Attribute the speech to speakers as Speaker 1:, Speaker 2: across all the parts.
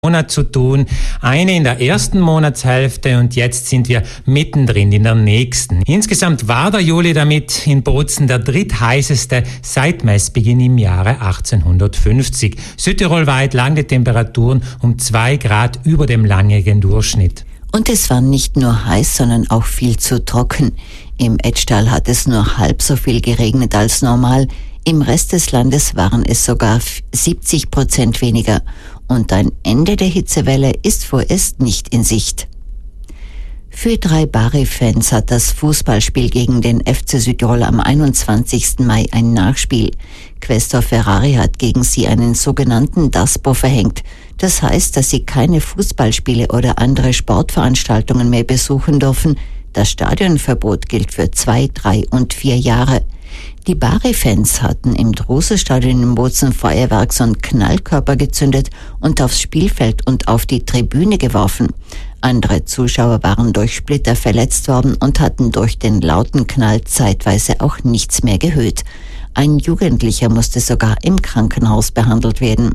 Speaker 1: Monat zu tun. Eine in der ersten Monatshälfte und jetzt sind wir mittendrin in der nächsten. Insgesamt war der Juli damit in Bozen der drittheißeste seit Messbeginn im Jahre 1850. Südtirolweit lagen die Temperaturen um 2 Grad über dem langjährigen Durchschnitt.
Speaker 2: Und es war nicht nur heiß, sondern auch viel zu trocken. Im Etschtal hat es nur halb so viel geregnet als normal. Im Rest des Landes waren es sogar 70% weniger. Und ein Ende der Hitzewelle ist vorerst nicht in Sicht. Für 3 Bari-Fans hat das Fußballspiel gegen den FC Südtirol am 21. Mai ein Nachspiel. Questor Ferrari hat gegen sie einen sogenannten DASPO verhängt. Das heißt, dass sie keine Fußballspiele oder andere Sportveranstaltungen mehr besuchen dürfen. Das Stadionverbot gilt für 2, 3 und 4 Jahre. Die Bari-Fans hatten im Druse-Stadion in Bozen Feuerwerks- und Knallkörper gezündet und aufs Spielfeld und auf die Tribüne geworfen. Andere Zuschauer waren durch Splitter verletzt worden und hatten durch den lauten Knall zeitweise auch nichts mehr gehört. Ein Jugendlicher musste sogar im Krankenhaus behandelt werden.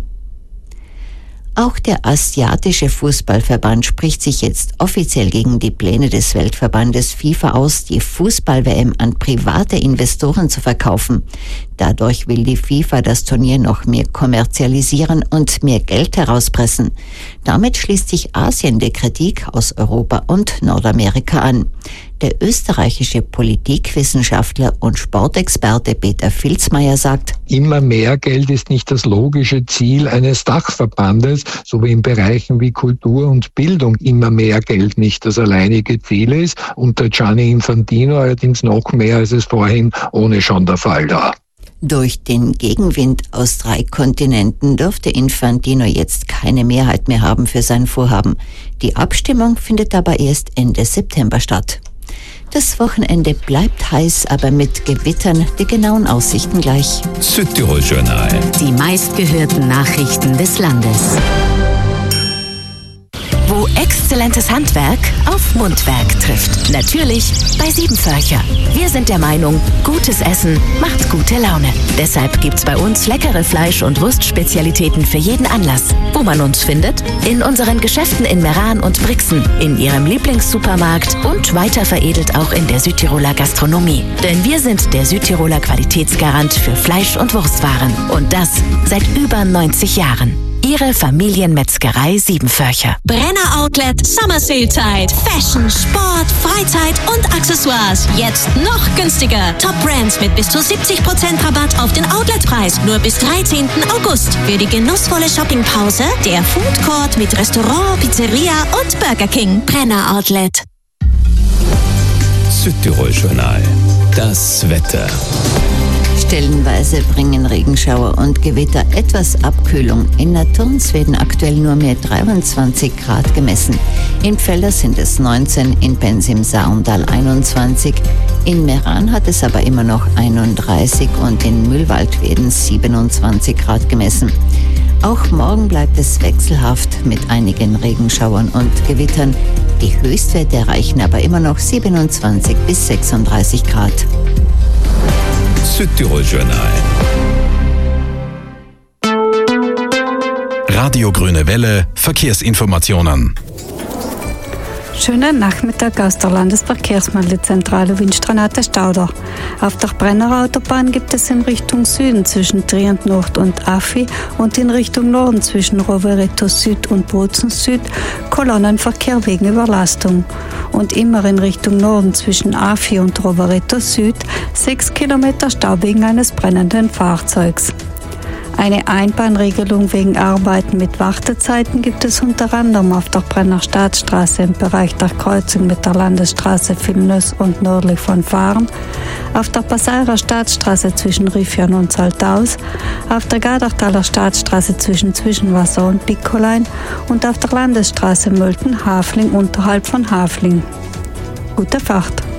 Speaker 2: Auch der asiatische Fußballverband spricht sich jetzt offiziell gegen die Pläne des Weltverbandes FIFA aus, die Fußball-WM an private Investoren zu verkaufen. Dadurch will die FIFA das Turnier noch mehr kommerzialisieren und mehr Geld herauspressen. Damit schließt sich Asien der Kritik aus Europa und Nordamerika an. Der österreichische Politikwissenschaftler und Sportexperte Peter Filzmeier sagt:
Speaker 3: Immer mehr Geld ist nicht das logische Ziel eines Dachverbandes, so wie in Bereichen wie Kultur und Bildung immer mehr Geld nicht das alleinige Ziel ist. Unter Gianni Infantino allerdings noch mehr, als es vorhin ohne schon der Fall war.
Speaker 2: Durch den Gegenwind aus 3 Kontinenten dürfte Infantino jetzt keine Mehrheit mehr haben für sein Vorhaben. Die Abstimmung findet aber erst Ende September statt. Das Wochenende bleibt heiß, aber mit Gewittern. Die genauen Aussichten gleich.
Speaker 4: Südtirol-Journal.
Speaker 5: Die meistgehörten Nachrichten des Landes. Wo exzellentes Handwerk auf Mundwerk trifft. Natürlich bei Siebenvölcher. Wir sind der Meinung, gutes Essen macht gute Laune. Deshalb gibt's bei uns leckere Fleisch- und Wurstspezialitäten für jeden Anlass. Wo man uns findet? In unseren Geschäften in Meran und Brixen, in Ihrem Lieblingssupermarkt und weiter veredelt auch in der Südtiroler Gastronomie. Denn wir sind der Südtiroler Qualitätsgarant für Fleisch- und Wurstwaren. Und das seit über 90 Jahren. Ihre Familienmetzgerei Siebenvölcher.
Speaker 6: Brenner Outlet Summer Sale Zeit. Fashion, Sport, Freizeit und Accessoires. Jetzt noch günstiger. Top Brands mit bis zu 70% Rabatt auf den Outletpreis. Nur bis 13. August. Für die genussvolle Shoppingpause der Food Court mit Restaurant, Pizzeria und Burger King. Brenner Outlet.
Speaker 4: Südtirol-Journal. Das Wetter.
Speaker 2: Stellenweise bringen Regenschauer und Gewitter etwas Abkühlung. In Naturns werden aktuell nur mehr 23 Grad gemessen. In Pfelder sind es 19, in Penz im Saarundal 21. In Meran hat es aber immer noch 31 und in Mühlwald werden 27 Grad gemessen. Auch morgen bleibt es wechselhaft mit einigen Regenschauern und Gewittern. Die Höchstwerte erreichen aber immer noch 27 bis 36 Grad.
Speaker 4: Südtirol-Journal. Radio Grüne Welle, Verkehrsinformationen.
Speaker 7: Schönen Nachmittag aus der Landesverkehrsmeldezentrale Winstranate Stauder. Auf der Brenner Autobahn gibt es in Richtung Süden zwischen Trient Nord und Affi und in Richtung Norden zwischen Rovereto Süd und Bozen Süd Kolonnenverkehr wegen Überlastung. Und immer in Richtung Norden zwischen Affi und Rovereto Süd 6 Kilometer Stau wegen eines brennenden Fahrzeugs. Eine Einbahnregelung wegen Arbeiten mit Wartezeiten gibt es unter anderem auf der Brenner Staatsstraße im Bereich der Kreuzung mit der Landesstraße Vilnös und nördlich von Fahren, auf der Passairer Staatsstraße zwischen Riffian und Saltaus, auf der Gadertaler Staatsstraße zwischen Zwischenwasser und Picolein und auf der Landesstraße Mölten-Hafling unterhalb von Hafling. Gute Fahrt!